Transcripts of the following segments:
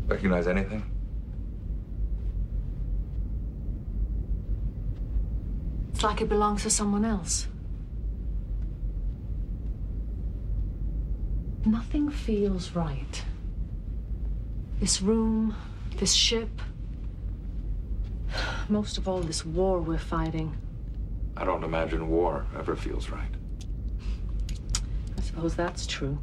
Recognize anything? It's like it belongs to someone else. Nothing feels right. This room, this ship, most of all, this war we're fighting. I don't imagine war ever feels right. I suppose that's true.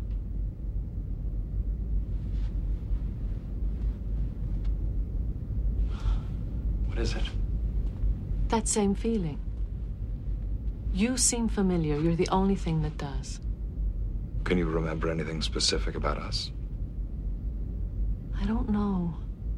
What is it? That same feeling. You seem familiar. You're the only thing that does. Can you remember anything specific about us? I don't know.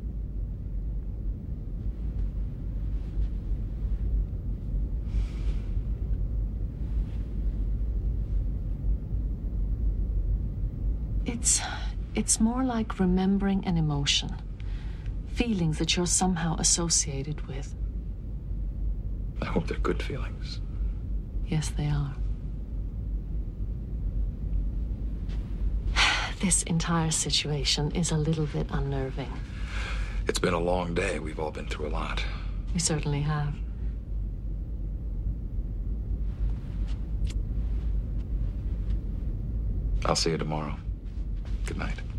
It's more like remembering an emotion. Feelings that you're somehow associated with. I hope they're good feelings. Yes, they are. This entire situation is a little bit unnerving. It's been a long day. We've all been through a lot. We certainly have. I'll see you tomorrow. Good night.